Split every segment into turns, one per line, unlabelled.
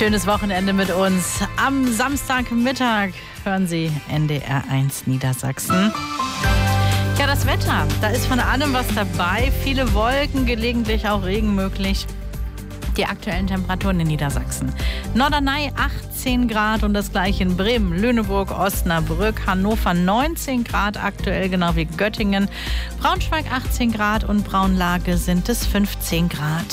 Schönes Wochenende mit uns. Am Samstagmittag hören Sie NDR 1 Niedersachsen. Ja, das Wetter, da ist von allem was dabei. Viele Wolken, gelegentlich auch Regen möglich. Die aktuellen Temperaturen in Niedersachsen. Norderney 18 Grad und das gleiche in Bremen, Lüneburg, Osnabrück, Hannover 19 Grad aktuell, genau wie Göttingen. Braunschweig 18 Grad und Braunlage sind es 15 Grad.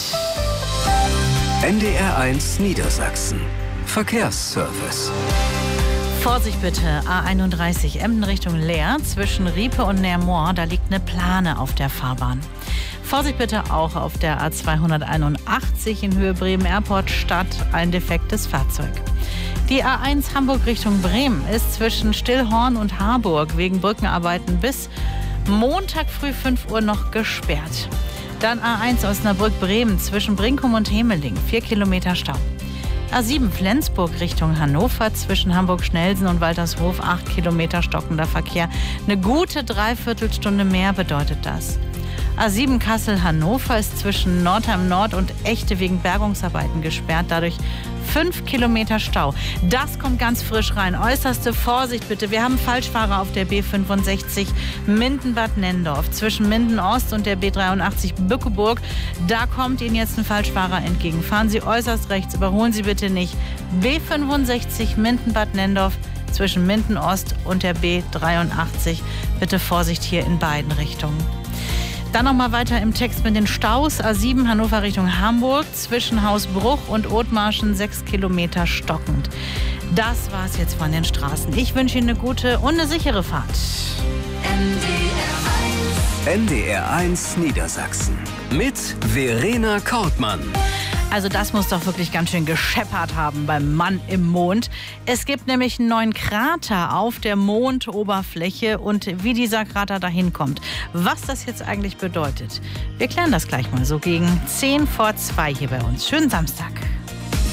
NDR 1 Niedersachsen. Verkehrsservice.
Vorsicht bitte, A31 Emden Richtung Leer, zwischen Riepe und Neermoor, da liegt eine Plane auf der Fahrbahn. Vorsicht bitte auch auf der A281 in Höhe Bremen-Airport Stadt, ein defektes Fahrzeug. Die A1 Hamburg Richtung Bremen ist zwischen Stillhorn und Harburg wegen Brückenarbeiten bis Montag früh 5 Uhr noch gesperrt. Dann A1 Osnabrück-Bremen zwischen Brinkum und Hemeling, 4 Kilometer Stau. A7 Flensburg Richtung Hannover zwischen Hamburg-Schnelsen und Waltershof 8 Kilometer stockender Verkehr. Eine gute Dreiviertelstunde mehr bedeutet das. A7 Kassel-Hannover ist zwischen Nordheim Nord und Echte wegen Bergungsarbeiten gesperrt. Dadurch 5 Kilometer Stau. Das kommt ganz frisch rein. Äußerste Vorsicht bitte. Wir haben Falschfahrer auf der B65 Minden-Bad Nendorf. Zwischen Minden-Ost und der B83 Bückeburg. Da kommt Ihnen jetzt ein Falschfahrer entgegen. Fahren Sie äußerst rechts. Überholen Sie bitte nicht. B65 Minden-Bad Nendorf zwischen Minden-Ost und der B83. Bitte Vorsicht hier in beiden Richtungen. Dann noch mal weiter im Text mit den Staus. A7 Hannover Richtung Hamburg zwischen Hausbruch und Othmarschen 6 Kilometer stockend. Das war's jetzt von den Straßen. Ich wünsche Ihnen eine gute und eine sichere Fahrt.
NDR 1 Niedersachsen mit Verena Kortmann.
Also das muss doch wirklich ganz schön gescheppert haben beim Mann im Mond. Es gibt nämlich einen neuen Krater auf der Mondoberfläche und wie dieser Krater dahin kommt, was das jetzt eigentlich bedeutet. Wir klären das gleich mal so gegen 1:50 hier bei uns. Schönen Samstag.